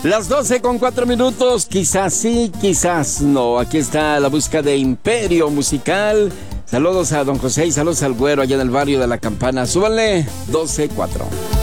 Las 12:04, quizás sí, quizás no. Aquí está la busca de Imperio Musical. Saludos a don José y saludos al güero allá en el barrio de La Campana. Súbanle, 12:04.